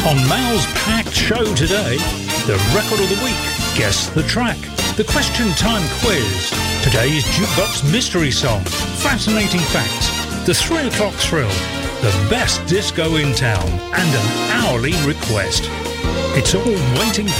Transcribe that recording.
On Mal's packed show today, the record of the week, guess the track, the question time quiz, today's jukebox mystery song, fascinating facts, the 3 o'clock thrill, the best disco in town, and an hourly request. It's all waiting for